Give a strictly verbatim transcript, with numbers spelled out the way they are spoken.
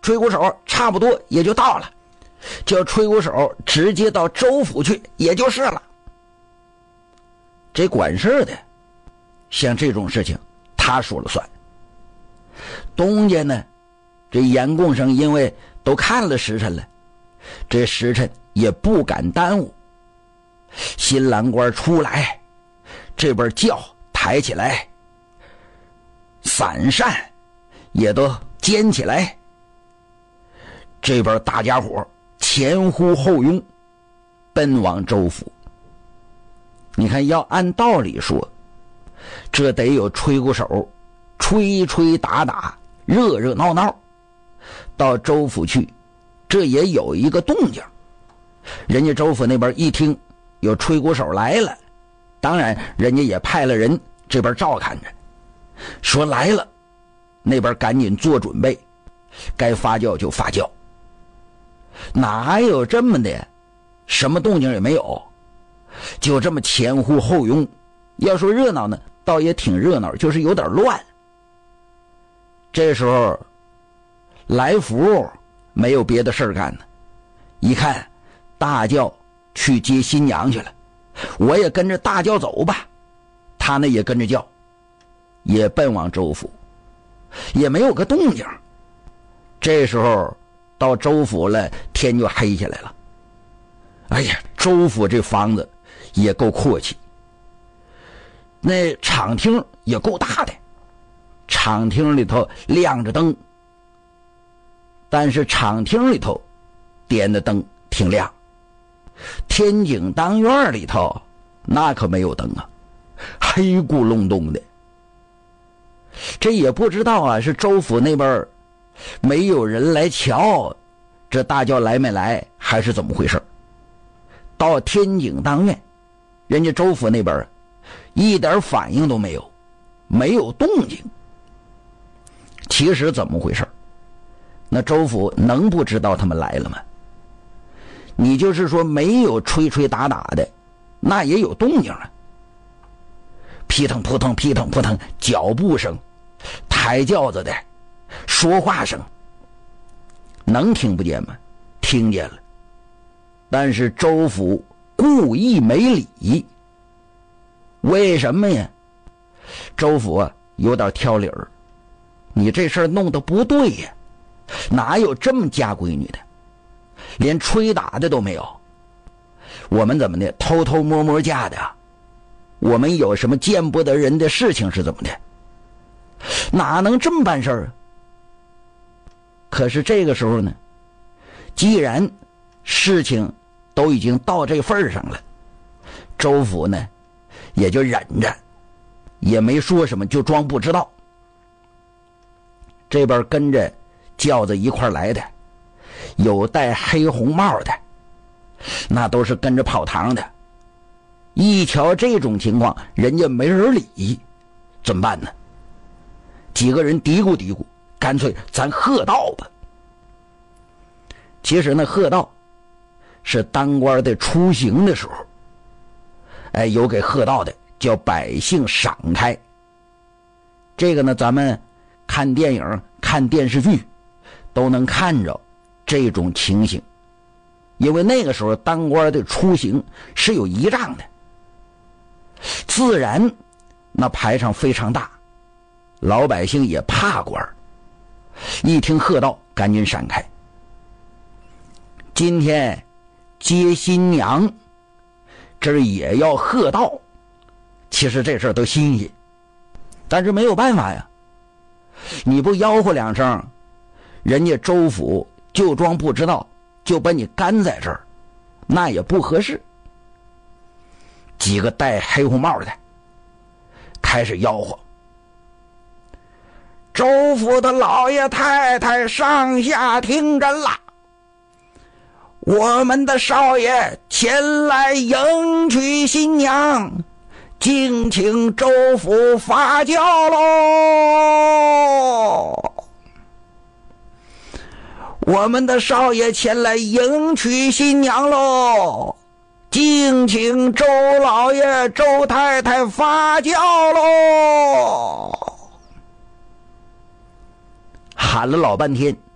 吹鼓手差不多也就到了，叫吹鼓手直接到州府去也就是了。这管事的像这种事情他说了算。东家呢，这严贡生因为都看了时辰了，这时辰也不敢耽误。新郎官出来，这边轿抬起来，伞扇也都肩起来，这边大家伙前呼后拥奔往州府。你看，要按道理说，这得有吹鼓手吹吹打打，热热闹闹，到州府去，这也有一个动静。人家州府那边一听有吹鼓手来了，当然人家也派了人这边照看着，说来了，那边赶紧做准备，该发酵就发酵。哪还有这么的，什么动静也没有，就这么前呼后拥。要说热闹呢，倒也挺热闹，就是有点乱。这时候来福没有别的事干呢，一看大轿去接新娘去了，我也跟着大轿走吧。他呢也跟着轿，也奔往州府，也没有个动静。这时候到州府了，天就黑下来了。哎呀，州府这房子也够阔气，那场厅也够大的，场厅里头亮着灯，但是场厅里头点的灯挺亮，天井当院里头那可没有灯啊，黑咕隆咚的。这也不知道啊，是州府那边没有人来瞧这大轿来没来，还是怎么回事。到天井当院，人家州府那边一点反应都没有，没有动静。其实怎么回事？那州府能不知道他们来了吗？你就是说没有吹吹打打的，那也有动静啊。扑腾扑腾扑腾扑腾，脚步声，抬轿子的说话声，能听不见吗？听见了。但是州府故意没理。为什么呀？州府啊有点挑理儿，你这事儿弄得不对呀，哪有这么嫁闺女的？连吹打的都没有。我们怎么的？偷偷摸摸嫁的？我们有什么见不得人的事情是怎么的？哪能这么办事儿啊？可是这个时候呢，既然事情都已经到这份上了，州府呢也就忍着，也没说什么，就装不知道。这边跟着轿子一块来的，有戴黑红帽的，那都是跟着跑堂的。一瞧这种情况，人家没人理，怎么办呢？几个人嘀咕嘀咕，干脆咱喝道吧。其实呢，喝道是当官的出行的时候，哎，有给喝道的，叫百姓闪开。这个呢，咱们看电影、看电视剧都能看着这种情形，因为那个时候当官的出行是有仪仗的，自然那排场非常大，老百姓也怕官，一听喝道赶紧闪开。今天接新娘，这儿也要喝道，其实这事儿都新鲜，但是没有办法呀，你不吆喝两声，人家州府就装不知道，就把你干在这儿，那也不合适。几个戴黑红帽的开始吆喝：州府的老爷太太上下听着啦，我们的少爷前来迎娶新娘，敬请州府发轿喽！我们的少爷前来迎娶新娘喽，敬请周老爷、周太太发轿喽！喊了老半天，